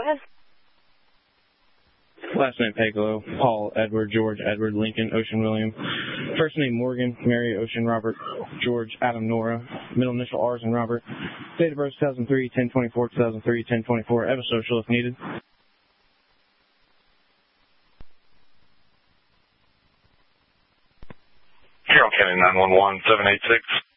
ahead. Last name Pagelo, Paul, Edward, George, Edward, Lincoln, Ocean, William. First name Morgan, Mary, Ocean, Robert, George, Adam, Nora. Middle initial R's and Robert. Date of birth 2003, 10/24, 2003, 10/24. Ever social if needed. Carroll County 911, 786.